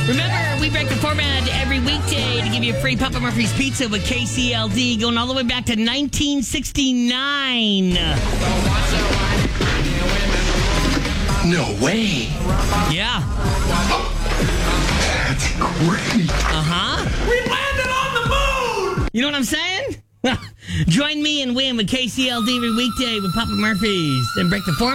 Remember, we break the format every weekday to give you a free Papa Murphy's Pizza with KCLD going all the way back to 1969. No way. Yeah. That's great. Uh-huh. We landed on the moon! You know what I'm saying? Join me and win with KCLD every weekday with Papa Murphy's and break the format.